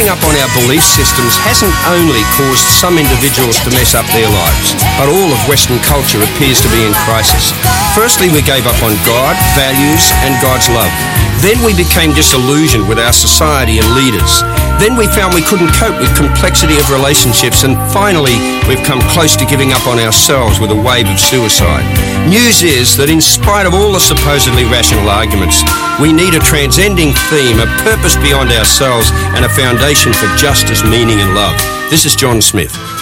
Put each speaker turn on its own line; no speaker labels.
up on our belief systems hasn't only caused some individuals to mess up their lives, but all of Western culture appears to be in crisis. Firstly, we gave up on God, values, and God's love. Then we became disillusioned with our society and leaders. Then we found we couldn't cope with complexity of relationships, and finally, we've come close to giving up on ourselves with a wave of suicide. News is that in spite of all the supposedly rational arguments, we need a transcending theme, a purpose beyond ourselves, and a foundation for justice, meaning, and love. This is John Smith.